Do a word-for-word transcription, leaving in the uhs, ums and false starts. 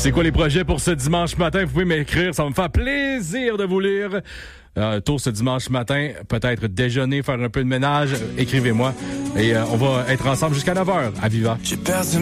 C'est quoi les projets pour ce dimanche matin? Vous pouvez m'écrire, ça va me faire plaisir de vous lire. Euh, tôt ce dimanche matin, peut-être déjeuner, faire un peu de ménage, écrivez-moi. Et euh, on va être ensemble jusqu'à neuf heures à Viva. J'ai perdu